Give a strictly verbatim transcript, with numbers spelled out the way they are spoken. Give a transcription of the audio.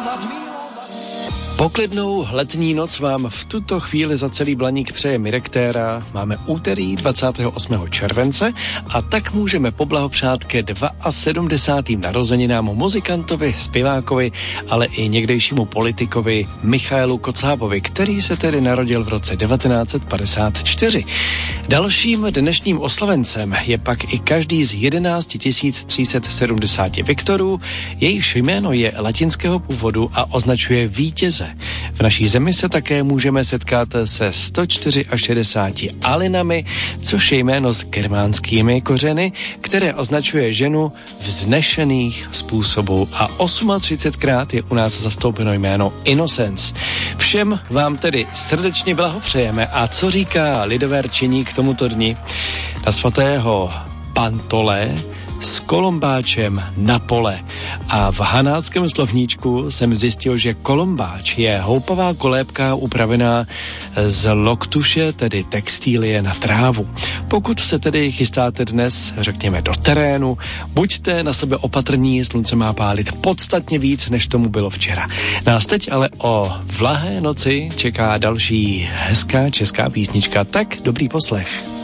Poklidnou letní noc vám v tuto chvíli za celý Blaník přeje Mirek Téra. Máme úterý dvacátého osmého července a tak můžeme poblahopřát ke sedmdesátým druhým narozeninám muzikantovi, zpěvákovi, ale i někdejšímu politikovi Michailu Kocábovi, který se tedy narodil v roce devatenáct set padesát čtyři. Dalším dnešním oslavencem je pak i každý z jedenáct tisíc tři sta sedmdesát Viktorů, jejichž jméno je latinského původu a označuje vítěze. V naší zemi se také můžeme setkat se sto šedesáti čtyřmi Alinami, což je jméno s germánskými kořeny, které označuje ženu vznešených způsobů, a třicetosmkrát je u nás zastoupeno jméno Innocence. Všem vám tedy srdečně blahopřejeme. A co říká lidové rčení k tomuto dni? Na svatého Pantole s kolombáčem na pole. A v hanáckém slovníčku jsem zjistil, že kolombáč je houpavá kolébka upravená z loktuše, tedy textílie na trávu. Pokud se tedy chystáte dnes, řekněme, do terénu, buďte na sebe opatrní, slunce má pálit podstatně víc, než tomu bylo včera. Nás teď ale o vlahé noci čeká další hezká česká písnička, tak dobrý poslech.